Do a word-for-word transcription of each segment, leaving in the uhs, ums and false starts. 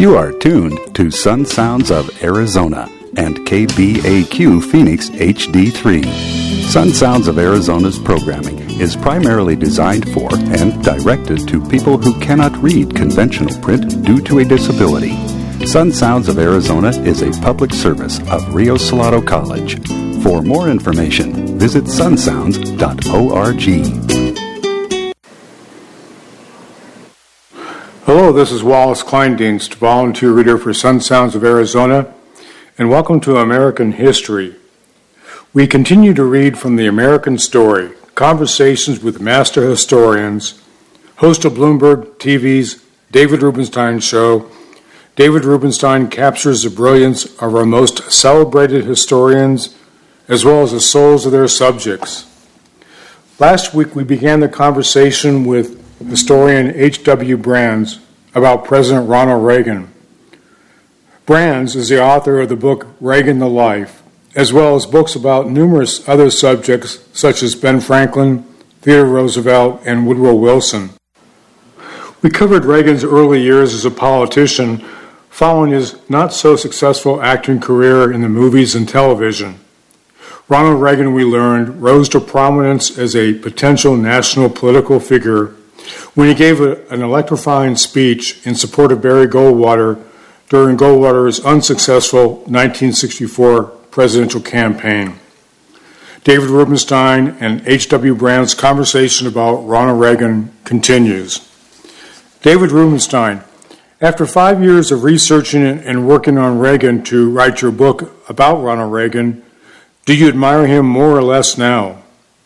You are tuned to Sun Sounds of Arizona and K B A Q Phoenix H D three. Sun Sounds of Arizona's programming is primarily designed for and directed to people who cannot read conventional print due to a disability. Sun Sounds of Arizona is a public service of Rio Salado College. For more information, visit sun sounds dot org. Hello, this is Wallace Kleindienst, volunteer reader for Sun Sounds of Arizona, and welcome to American History. We continue to read from the American Story, Conversations with Master Historians, host of Bloomberg T V's David Rubenstein Show. David Rubenstein captures the brilliance of our most celebrated historians, as well as the souls of their subjects. Last week, we began the conversation with historian H W Brands about President Ronald Reagan. Brands is the author of the book Reagan the Life, as well as books about numerous other subjects such as Ben Franklin, Theodore Roosevelt, and Woodrow Wilson. We covered Reagan's early years as a politician following his not-so-successful acting career in the movies and television. Ronald Reagan, we learned, rose to prominence as a potential national political figure when he gave a, an electrifying speech in support of Barry Goldwater during Goldwater's unsuccessful nineteen sixty-four presidential campaign. David Rubenstein and H W Brands' conversation about Ronald Reagan continues. David Rubenstein, after five years of researching and working on Reagan to write your book about Ronald Reagan, do you admire him more or less now?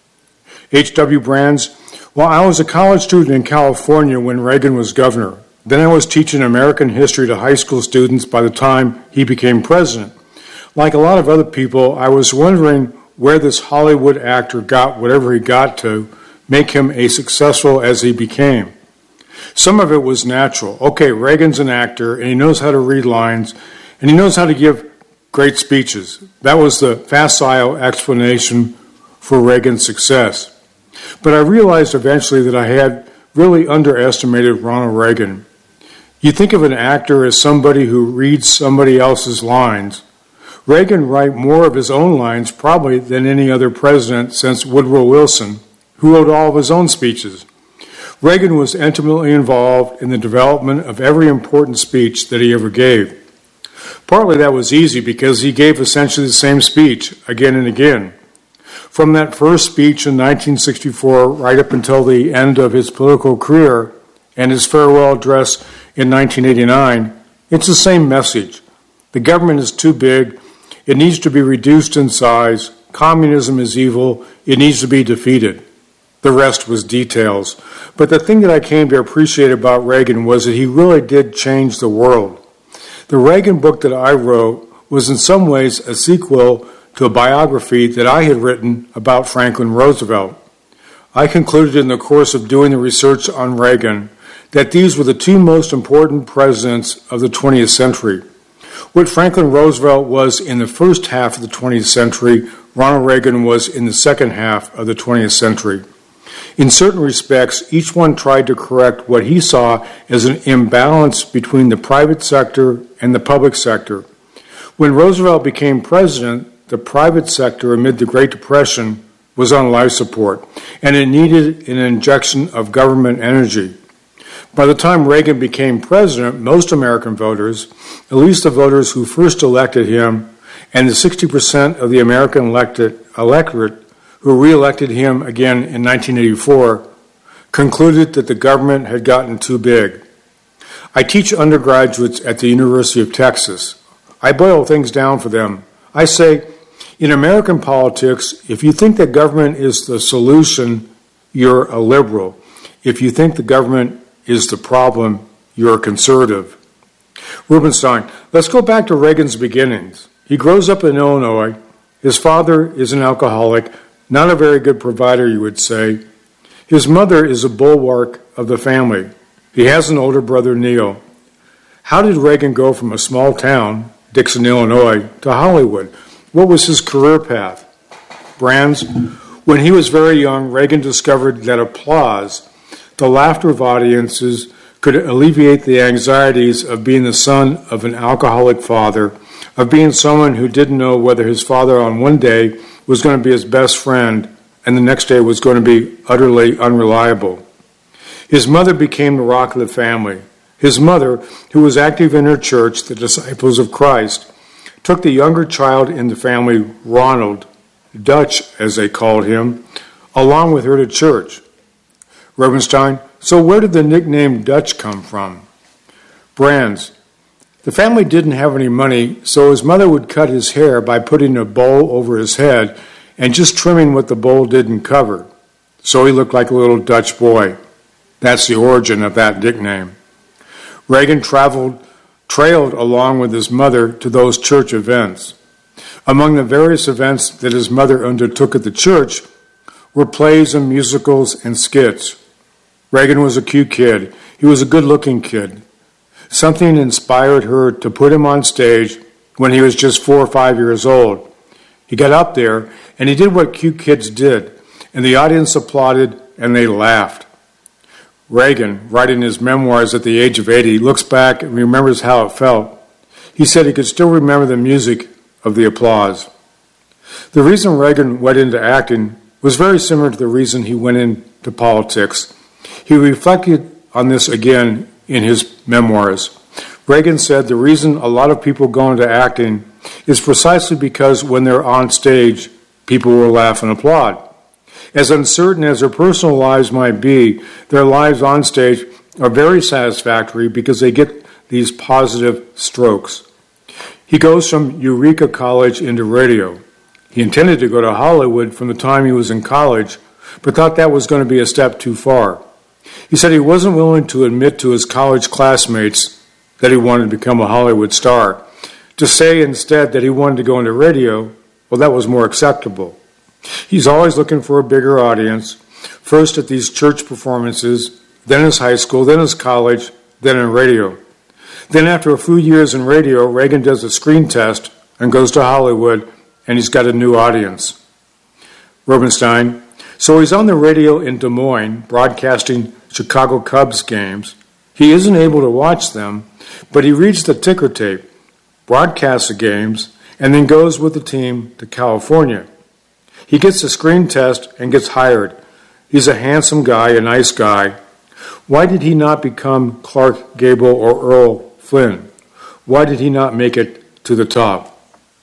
H W Brands, well, I was a college student in California when Reagan was governor. Then I was teaching American history to high school students by the time he became president. Like a lot of other people, I was wondering where this Hollywood actor got whatever he got to make him as successful as he became. Some of it was natural. Okay, Reagan's an actor, and he knows how to read lines, and he knows how to give great speeches. That was the facile explanation for Reagan's success. But I realized eventually that I had really underestimated Ronald Reagan. You think of an actor as somebody who reads somebody else's lines. Reagan wrote more of his own lines probably than any other president since Woodrow Wilson, who wrote all of his own speeches. Reagan was intimately involved in the development of every important speech that he ever gave. Partly that was easy because he gave essentially the same speech again and again. From that first speech in nineteen sixty-four right up until the end of his political career and his farewell address in nineteen eighty-nine, it's the same message. The government is too big. It needs to be reduced in size. Communism is evil. It needs to be defeated. The rest was details. But the thing that I came to appreciate about Reagan was that he really did change the world. The Reagan book that I wrote was in some ways a sequel to a biography that I had written about Franklin Roosevelt. I concluded in the course of doing the research on Reagan that these were the two most important presidents of the twentieth century. What Franklin Roosevelt was in the first half of the twentieth century, Ronald Reagan was in the second half of the twentieth century. In certain respects, each one tried to correct what he saw as an imbalance between the private sector and the public sector. When Roosevelt became president, the private sector amid the Great Depression was on life support, and it needed an injection of government energy. By the time Reagan became president, most American voters, at least the voters who first elected him, and the sixty percent of the American elected, electorate who re-elected him again in nineteen eighty-four, concluded that the government had gotten too big. I teach undergraduates at the University of Texas. I boil things down for them. I say, in American politics, if you think that government is the solution, you're a liberal. If you think the government is the problem, you're a conservative. Rubenstein, let's go back to Reagan's beginnings. He grows up in Illinois. His father is an alcoholic, not a very good provider, you would say. His mother is a bulwark of the family. He has an older brother, Neil. How did Reagan go from a small town, Dixon, Illinois, to Hollywood? What was his career path? Brands, when he was very young, Reagan discovered that applause, the laughter of audiences, could alleviate the anxieties of being the son of an alcoholic father, of being someone who didn't know whether his father on one day was going to be his best friend and the next day was going to be utterly unreliable. His mother became the rock of the family. His mother, who was active in her church, the Disciples of Christ, took the younger child in the family, Ronald, Dutch as they called him, along with her to church. Rubenstein, so where did the nickname Dutch come from? Brands. The family didn't have any money, so his mother would cut his hair by putting a bowl over his head and just trimming what the bowl didn't cover. So he looked like a little Dutch boy. That's the origin of that nickname. Reagan traveled, trailed along with his mother to those church events. Among the various events that his mother undertook at the church were plays and musicals and skits. Reagan was a cute kid. He was a good-looking kid. Something inspired her to put him on stage when he was just four or five years old. He got up there, and he did what cute kids did, and the audience applauded, and they laughed. Reagan, writing his memoirs at the age of eighty, looks back and remembers how it felt. He said he could still remember the music of the applause. The reason Reagan went into acting was very similar to the reason he went into politics. He reflected on this again in his memoirs. Reagan said the reason a lot of people go into acting is precisely because when they're on stage, people will laugh and applaud. As uncertain as their personal lives might be, their lives on stage are very satisfactory because they get these positive strokes. He goes from Eureka College into radio. He intended to go to Hollywood from the time he was in college, but thought that was going to be a step too far. He said he wasn't willing to admit to his college classmates that he wanted to become a Hollywood star. To say instead that he wanted to go into radio, well, that was more acceptable. He's always looking for a bigger audience, first at these church performances, then his high school, then his college, then in radio. Then after a few years in radio, Reagan does a screen test and goes to Hollywood, and he's got a new audience. Rubenstein, so he's on the radio in Des Moines, broadcasting Chicago Cubs games. He isn't able to watch them, but he reads the ticker tape, broadcasts the games, and then goes with the team to California. He gets a screen test and gets hired. He's a handsome guy, a nice guy. Why did he not become Clark Gable or Earl Flynn? Why did he not make it to the top?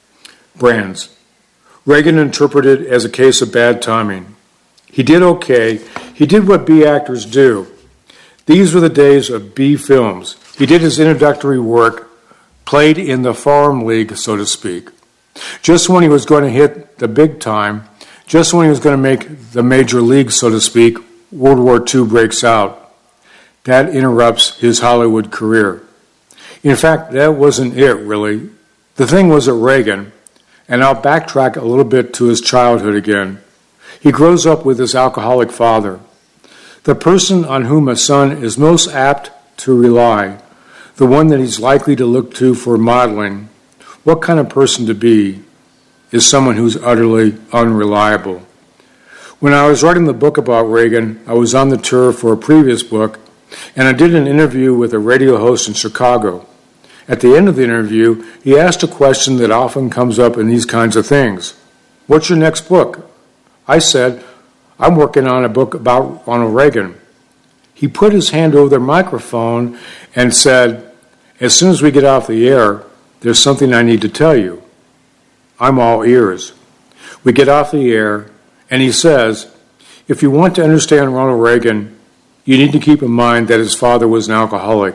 Brands. Reagan interpreted it as a case of bad timing. He did okay. He did what B actors do. These were the days of B films. He did his introductory work, played in the farm league, so to speak. Just when he was going to hit the big time, just when he was going to make the major league, so to speak, World War Two breaks out. That interrupts his Hollywood career. In fact, that wasn't it, really. The thing was at Reagan, and I'll backtrack a little bit to his childhood again. He grows up with his alcoholic father. The person on whom a son is most apt to rely, the one that he's likely to look to for modeling, what kind of person to be, is someone who's utterly unreliable. When I was writing the book about Reagan, I was on the tour for a previous book, and I did an interview with a radio host in Chicago. At the end of the interview, he asked a question that often comes up in these kinds of things. What's your next book? I said, I'm working on a book about Ronald Reagan. He put his hand over the microphone and said, as soon as we get off the air, there's something I need to tell you. I'm all ears. We get off the air, and he says, if you want to understand Ronald Reagan, you need to keep in mind that his father was an alcoholic.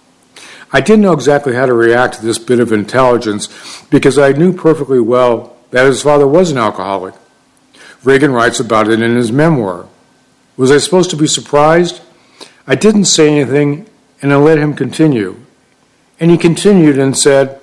I didn't know exactly how to react to this bit of intelligence because I knew perfectly well that his father was an alcoholic. Reagan writes about it in his memoir. Was I supposed to be surprised? I didn't say anything, and I let him continue. And he continued and said,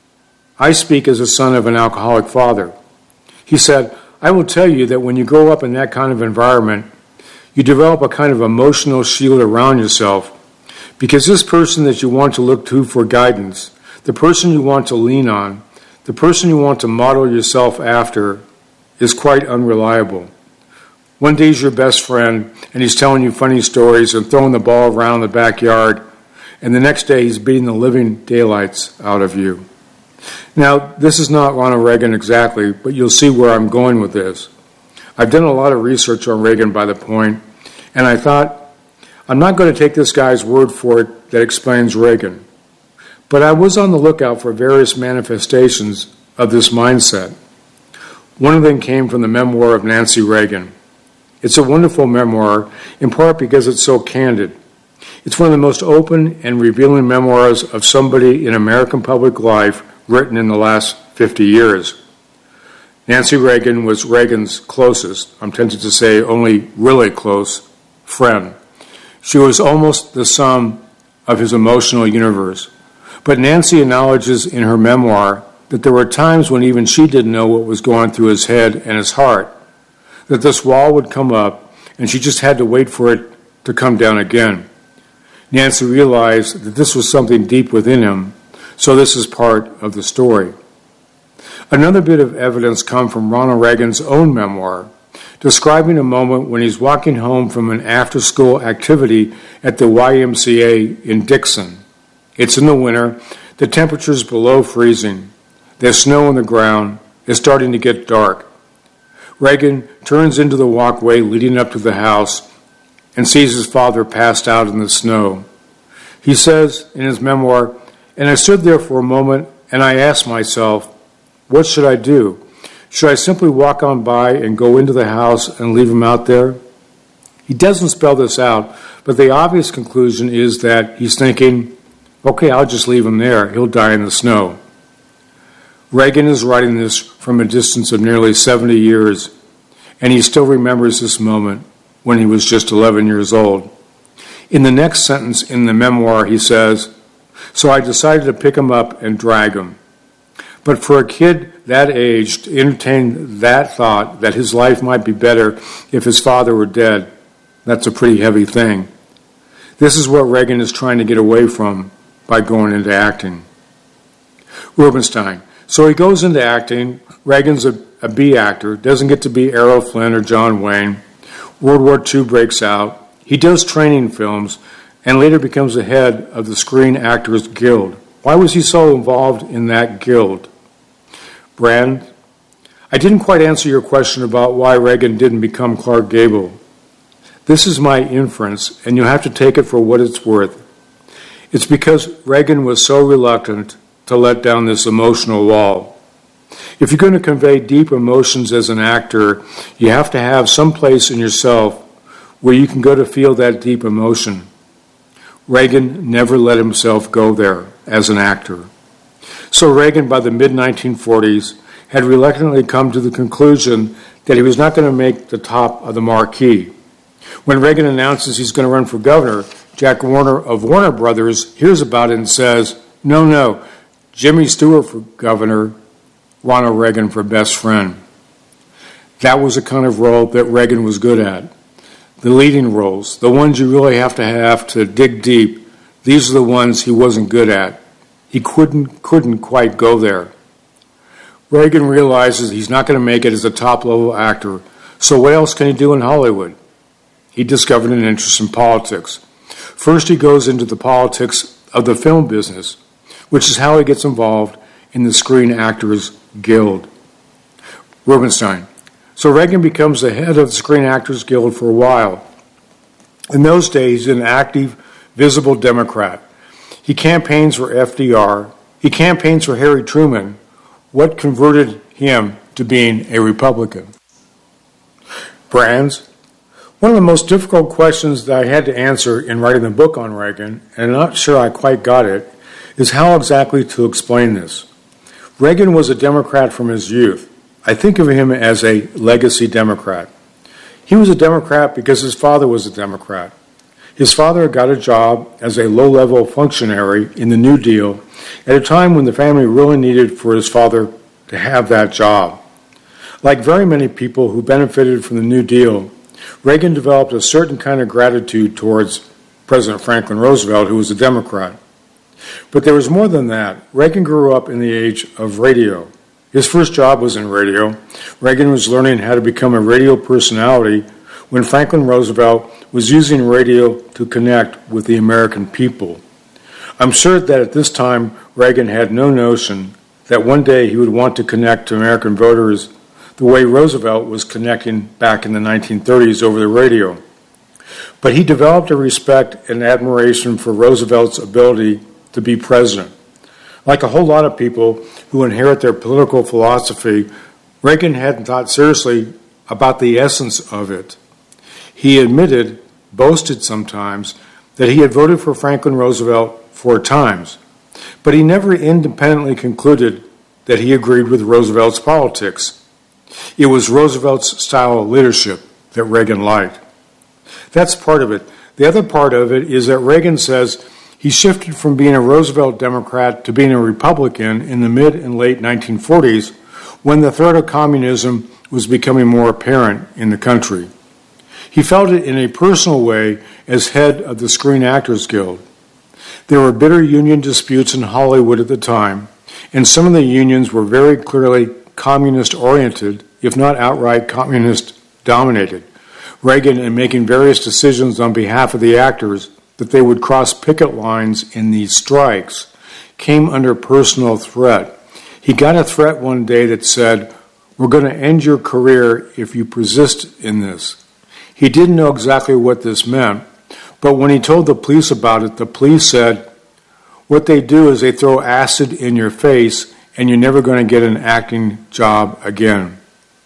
I speak as a son of an alcoholic father. He said, I will tell you that when you grow up in that kind of environment, you develop a kind of emotional shield around yourself because this person that you want to look to for guidance, the person you want to lean on, the person you want to model yourself after is quite unreliable. One day he's your best friend and he's telling you funny stories and throwing the ball around the backyard, and the next day he's beating the living daylights out of you. Now, this is not Ronald Reagan exactly, but you'll see where I'm going with this. I've done a lot of research on Reagan by the point, and I thought, I'm not going to take this guy's word for it that explains Reagan. But I was on the lookout for various manifestations of this mindset. One of them came from the memoir of Nancy Reagan. It's a wonderful memoir, in part because it's so candid. It's one of the most open and revealing memoirs of somebody in American public life written in the last fifty years. Nancy Reagan was Reagan's closest, I'm tempted to say only really close, friend. She was almost the sum of his emotional universe. But Nancy acknowledges in her memoir that there were times when even she didn't know what was going through his head and his heart, that this wall would come up and she just had to wait for it to come down again. Nancy realized that this was something deep within him, so this is part of the story. Another bit of evidence comes from Ronald Reagan's own memoir, describing a moment when he's walking home from an after-school activity at the Y M C A in Dixon. It's in the winter, the temperature's below freezing, there's snow on the ground, it's starting to get dark. Reagan turns into the walkway leading up to the house and sees his father passed out in the snow. He says in his memoir, "And I stood there for a moment and I asked myself, what should I do? Should I simply walk on by and go into the house and leave him out there?" He doesn't spell this out, but the obvious conclusion is that he's thinking, okay, I'll just leave him there. He'll die in the snow. Reagan is writing this from a distance of nearly seventy years, and he still remembers this moment when he was just eleven years old. In the next sentence in the memoir, he says, "So I decided to pick him up and drag him." But for a kid that age to entertain that thought that his life might be better if his father were dead, that's a pretty heavy thing. This is what Reagan is trying to get away from by going into acting. Rubenstein. So he goes into acting. Reagan's a, a B actor, doesn't get to be Errol Flynn or John Wayne. World War Two breaks out. He does training films and later becomes the head of the Screen Actors Guild. Why was he so involved in that guild? Brand, I didn't quite answer your question about why Reagan didn't become Clark Gable. This is my inference, and you'll have to take it for what it's worth. It's because Reagan was so reluctant to let down this emotional wall. If you're going to convey deep emotions as an actor, you have to have some place in yourself where you can go to feel that deep emotion. Reagan never let himself go there as an actor. So Reagan, by the mid nineteen forties, had reluctantly come to the conclusion that he was not going to make the top of the marquee. When Reagan announces he's going to run for governor, Jack Warner of Warner Brothers hears about it and says, no, no, Jimmy Stewart for governor, Ronald Reagan for best friend. That was the kind of role that Reagan was good at. The leading roles, the ones you really have to have to dig deep, these are the ones he wasn't good at. He couldn't, couldn't quite go there. Reagan realizes he's not going to make it as a top-level actor, so what else can he do in Hollywood? He discovered an interest in politics. First, he goes into the politics of the film business, which is how he gets involved in the Screen Actors Guild. Rubenstein. So Reagan becomes the head of the Screen Actors Guild for a while. In those days, he's an active, visible Democrat. He campaigns for F D R. He campaigns for Harry Truman. What converted him to being a Republican? Brands. One of the most difficult questions that I had to answer in writing the book on Reagan, and I'm not sure I quite got it, is how exactly to explain this. Reagan was a Democrat from his youth. I think of him as a legacy Democrat. He was a Democrat because his father was a Democrat. His father got a job as a low-level functionary in the New Deal at a time when the family really needed for his father to have that job. Like very many people who benefited from the New Deal, Reagan developed a certain kind of gratitude towards President Franklin Roosevelt, who was a Democrat. But there was more than that. Reagan grew up in the age of radio. His first job was in radio. Reagan was learning how to become a radio personality when Franklin Roosevelt was using radio to connect with the American people. I'm sure that at this time, Reagan had no notion that one day he would want to connect to American voters the way Roosevelt was connecting back in the nineteen thirties over the radio. But he developed a respect and admiration for Roosevelt's ability to be president. Like a whole lot of people who inherit their political philosophy, Reagan hadn't thought seriously about the essence of it. He admitted, boasted sometimes, that he had voted for Franklin Roosevelt four times, but he never independently concluded that he agreed with Roosevelt's politics. It was Roosevelt's style of leadership that Reagan liked. That's part of it. The other part of it is that Reagan says he shifted from being a Roosevelt Democrat to being a Republican in the mid and late nineteen forties when the threat of communism was becoming more apparent in the country. He felt it in a personal way as head of the Screen Actors Guild. There were bitter union disputes in Hollywood at the time, and some of the unions were very clearly communist-oriented, if not outright communist-dominated. Reagan, in making various decisions on behalf of the actors that they would cross picket lines in these strikes, came under personal threat. He got a threat one day that said, "We're going to end your career if you persist in this." He didn't know exactly what this meant, but when he told the police about it, the police said, "What they do is they throw acid in your face and you're never going to get an acting job again."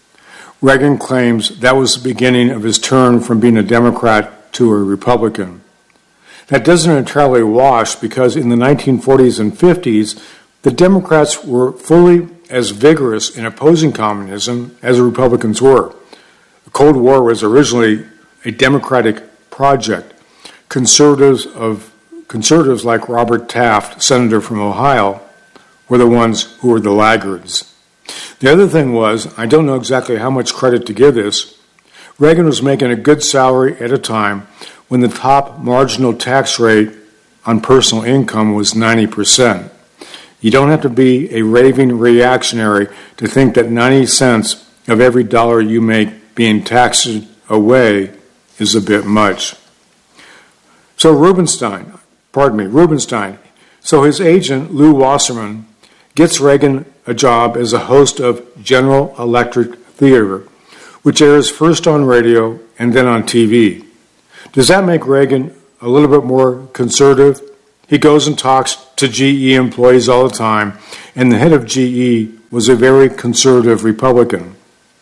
Reagan claims that was the beginning of his turn from being a Democrat to a Republican. That doesn't entirely wash because in the nineteen forties and fifties, the Democrats were fully as vigorous in opposing communism as the Republicans were. The Cold War was originally a Democratic project. Conservatives of conservatives like Robert Taft, senator from Ohio, were the ones who were the laggards. The other thing was, I don't know exactly how much credit to give this, Reagan was making a good salary at a time when the top marginal tax rate on personal income was ninety percent. You don't have to be a raving reactionary to think that ninety cents of every dollar you make being taxed away is a bit much. So Rubenstein, pardon me, Rubenstein, so his agent, Lew Wasserman, gets Reagan a job as a host of General Electric Theater, which airs first on radio and then on T V. Does that make Reagan a little bit more conservative? He goes and talks to G E employees all the time, and the head of G E was a very conservative Republican.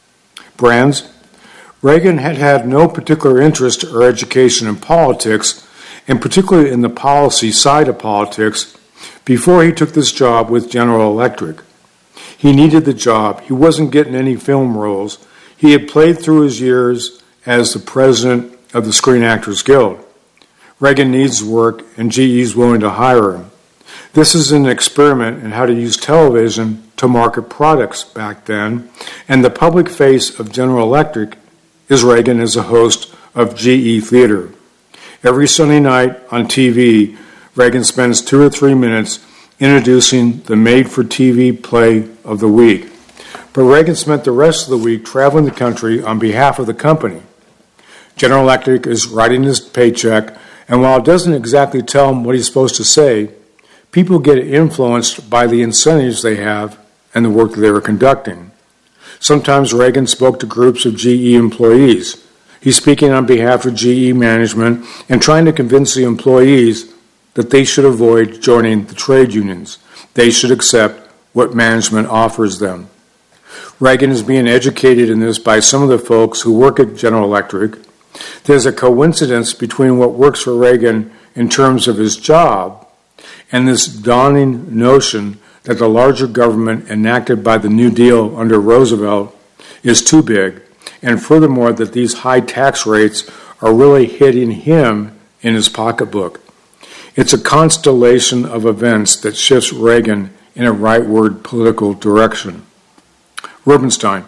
Brands? Reagan had had no particular interest or education in politics, and particularly in the policy side of politics, before he took this job with General Electric. He needed the job. He wasn't getting any film roles. He had played through his years as the president of the Screen Actors Guild. Reagan needs work, and G E is willing to hire him. This is an experiment in how to use television to market products back then, and the public face of General Electric is Reagan as a host of G E Theater. Every Sunday night on T V, Reagan spends two or three minutes introducing the made-for-T V play of the week. But Reagan spent the rest of the week traveling the country on behalf of the company. General Electric is writing his paycheck, and while it doesn't exactly tell him what he's supposed to say, people get influenced by the incentives they have and the work they were conducting. Sometimes Reagan spoke to groups of G E employees. He's speaking on behalf of G E management and trying to convince the employees that they should avoid joining the trade unions. They should accept what management offers them. Reagan is being educated in this by some of the folks who work at General Electric. There's a coincidence between what works for Reagan in terms of his job and this dawning notion that the larger government enacted by the New Deal under Roosevelt is too big, and furthermore that these high tax rates are really hitting him in his pocketbook. It's a constellation of events that shifts Reagan in a rightward political direction. Rubenstein.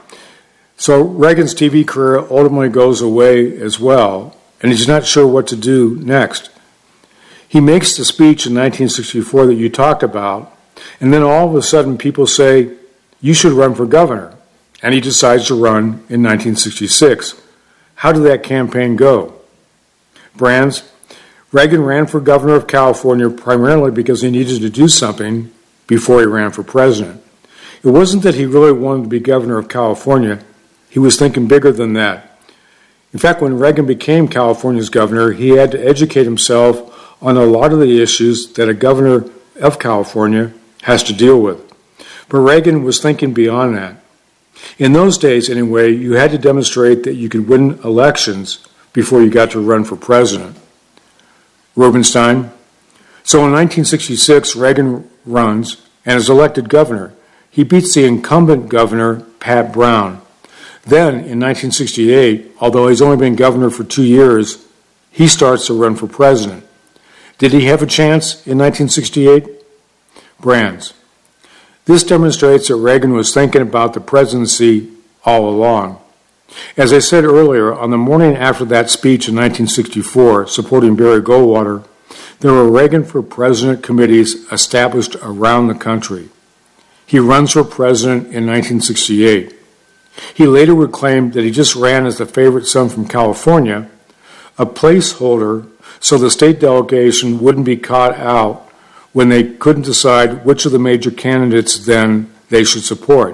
So Reagan's T V career ultimately goes away as well, and he's not sure what to do next. He makes the speech in nineteen sixty-four that you talked about, and then all of a sudden people say, you should run for governor. And he decides to run in nineteen sixty-six. How did that campaign go? Brands? Reagan ran for governor of California primarily because he needed to do something before he ran for president. It wasn't that he really wanted to be governor of California. He was thinking bigger than that. In fact, when Reagan became California's governor, he had to educate himself on a lot of the issues that a governor of California has to deal with. But Reagan was thinking beyond that. In those days, anyway, you had to demonstrate that you could win elections before you got to run for president. Rubenstein. So in nineteen sixty-six, Reagan runs and is elected governor. He beats the incumbent governor, Pat Brown. Then, in nineteen sixty-eight, although he's only been governor for two years, he starts to run for president. Did he have a chance in nineteen sixty-eight? Brands. This demonstrates that Reagan was thinking about the presidency all along. As I said earlier, on the morning after that speech in nineteen sixty-four supporting Barry Goldwater, there were Reagan for President committees established around the country. He runs for president in nineteen sixty-eight. He later would claim that he just ran as the favorite son from California, a placeholder so the state delegation wouldn't be caught out when they couldn't decide which of the major candidates then they should support.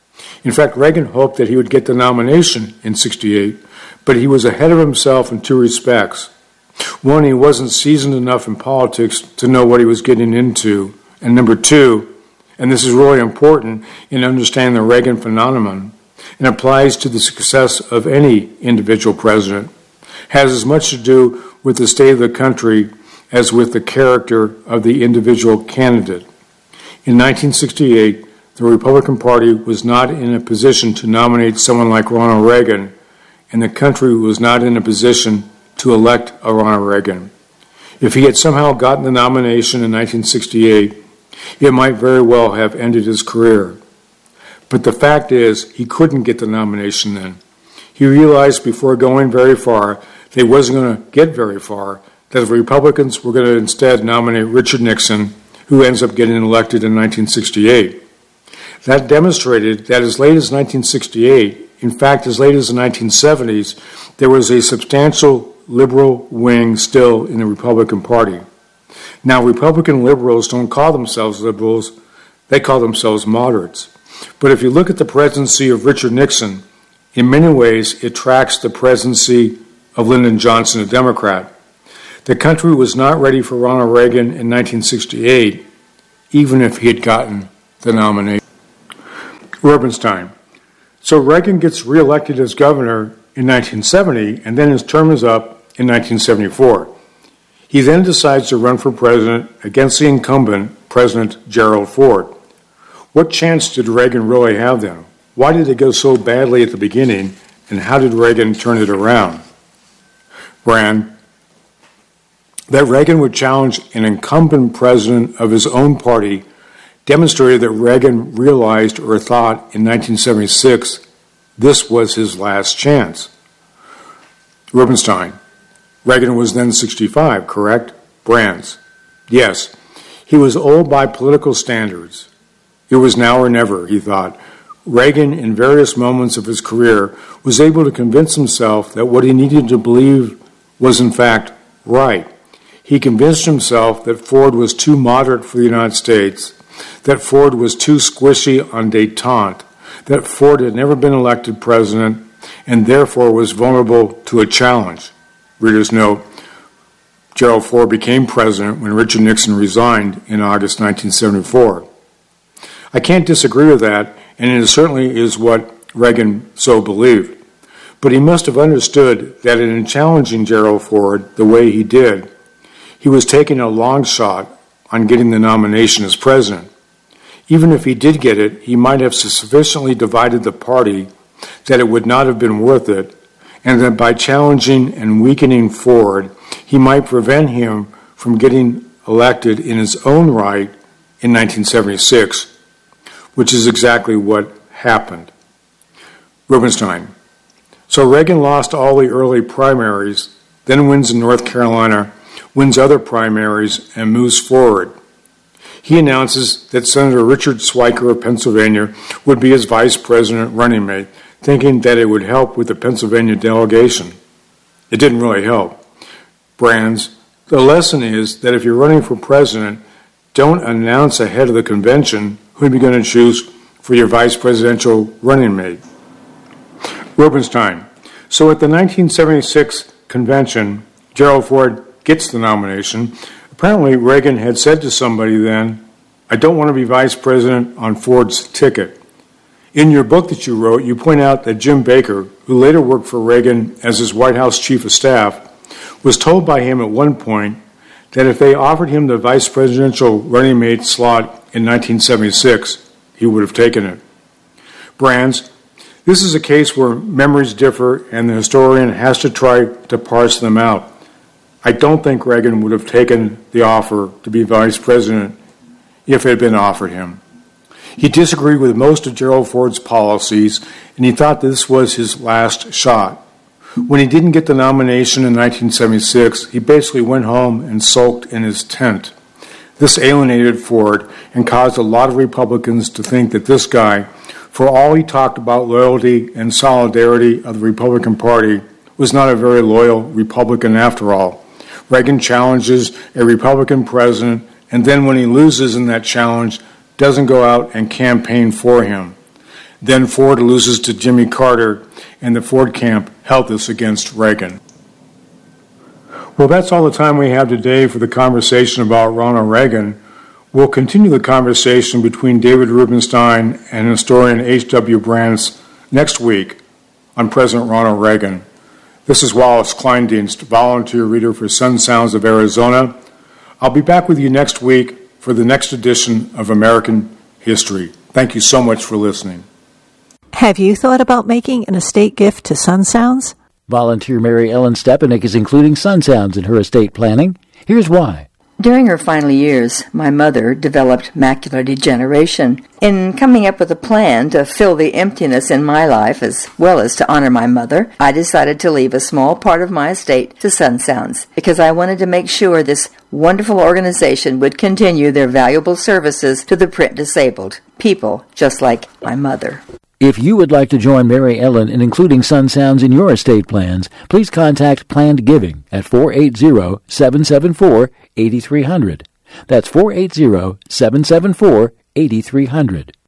In fact, Reagan hoped that he would get the nomination in sixty-eight, but he was ahead of himself in two respects. One, he wasn't seasoned enough in politics to know what he was getting into. And number two, and this is really important in understanding the Reagan phenomenon, and applies to the success of any individual president, has as much to do with the state of the country as with the character of the individual candidate. In nineteen sixty-eight, the Republican Party was not in a position to nominate someone like Ronald Reagan, and the country was not in a position to elect a Ronald Reagan. If he had somehow gotten the nomination in nineteen sixty-eight, it might very well have ended his career. But the fact is, he couldn't get the nomination then. He realized before going very far that he wasn't going to get very far, that the Republicans were going to instead nominate Richard Nixon, who ends up getting elected in nineteen sixty-eight. That demonstrated that as late as nineteen sixty-eight, in fact as late as the nineteen seventies, there was a substantial liberal wing still in the Republican Party. Now, Republican liberals don't call themselves liberals, they call themselves moderates. But if you look at the presidency of Richard Nixon, in many ways it tracks the presidency of Lyndon Johnson, a Democrat. The country was not ready for Ronald Reagan in nineteen sixty-eight, even if he had gotten the nomination. Rubenstein. So Reagan gets reelected as governor in nineteen seventy, and then his term is up in nineteen seventy-four. He then decides to run for president against the incumbent, President Gerald Ford. What chance did Reagan really have then? Why did it go so badly at the beginning, and how did Reagan turn it around? Brand. That Reagan would challenge an incumbent president of his own party demonstrated that Reagan realized or thought in nineteen seventy-six this was his last chance. Rubenstein. Reagan was then sixty-five, correct? Brands. Yes. He was old by political standards. It was now or never, he thought. Reagan, in various moments of his career, was able to convince himself that what he needed to believe was in fact right. He convinced himself that Ford was too moderate for the United States, that Ford was too squishy on détente, that Ford had never been elected president and therefore was vulnerable to a challenge. Reader's note, Gerald Ford became president when Richard Nixon resigned in August nineteen seventy-four. I can't disagree with that, and it certainly is what Reagan so believed. But he must have understood that in challenging Gerald Ford the way he did, he was taking a long shot on getting the nomination as president. Even if he did get it, he might have sufficiently divided the party that it would not have been worth it, and that by challenging and weakening Ford, he might prevent him from getting elected in his own right in nineteen seventy-six, which is exactly what happened. Rubenstein. So Reagan lost all the early primaries, then wins in North Carolina, wins other primaries, and moves forward. He announces that Senator Richard Schweiker of Pennsylvania would be his vice president running mate, thinking that it would help with the Pennsylvania delegation. It didn't really help. Brands. The lesson is that if you're running for president, don't announce ahead of the convention who you're going to choose for your vice presidential running mate. Rubenstein. So at the nineteen seventy-six convention, Gerald Ford gets the nomination. Apparently, Reagan had said to somebody then, I don't want to be vice president on Ford's ticket. In your book that you wrote, you point out that Jim Baker, who later worked for Reagan as his White House chief of staff, was told by him at one point that if they offered him the vice presidential running mate slot in nineteen seventy-six, he would have taken it. Brands. This is a case where memories differ and the historian has to try to parse them out. I don't think Reagan would have taken the offer to be vice president if it had been offered him. He disagreed with most of Gerald Ford's policies, and he thought this was his last shot. When he didn't get the nomination in nineteen seventy-six, he basically went home and sulked in his tent. This alienated Ford and caused a lot of Republicans to think that this guy, for all he talked about loyalty and solidarity of the Republican Party, was not a very loyal Republican after all. Reagan challenges a Republican president, and then when he loses in that challenge, doesn't go out and campaign for him. Then Ford loses to Jimmy Carter, and the Ford camp held this against Reagan. Well, that's all the time we have today for the conversation about Ronald Reagan. We'll continue the conversation between David Rubenstein and historian H W Brands next week on President Ronald Reagan. This is Wallace Kleindienst, volunteer reader for Sun Sounds of Arizona. I'll be back with you next week for the next edition of American History. Thank you so much for listening. Have you thought about making an estate gift to Sun Sounds? Volunteer Mary Ellen Stepanek is including Sun Sounds in her estate planning. Here's why. During her final years, my mother developed macular degeneration. In coming up with a plan to fill the emptiness in my life as well as to honor my mother, I decided to leave a small part of my estate to Sun Sounds because I wanted to make sure this wonderful organization would continue their valuable services to the print disabled, people just like my mother. If you would like to join Mary Ellen in including Sun Sounds in your estate plans, please contact Planned Giving at four eight zero, seven seven four, eight three zero zero. That's four eight zero, seven seven four, eight three zero zero.